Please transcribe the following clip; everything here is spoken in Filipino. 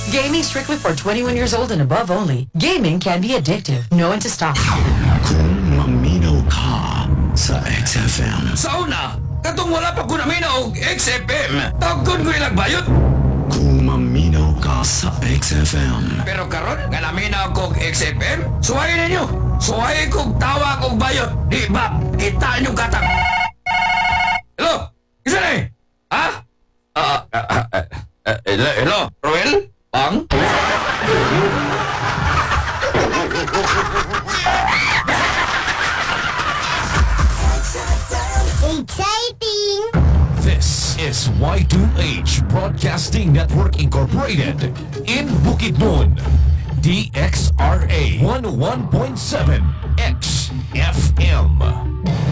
Gaming strictly for 21 years old and above only. Gaming can be addictive. Know when to stop. Kung maminaw ka sa XFM. Sauna! Katong wala pa ko namin og XFM. Tagkon ko ilang bayot. Kung maminaw ka sa XFM. Pero karon nga namin ako og XFM, suwayin ninyo. Suwayin kong tawa kong bayot. Di ba? Kita nyo katang. Hello? Isa na eh? Ha? Hello? Roel? Ang? Exciting! This is Y2H Broadcasting Network Incorporated in Bukidnon. DXRA 101.7 XFM.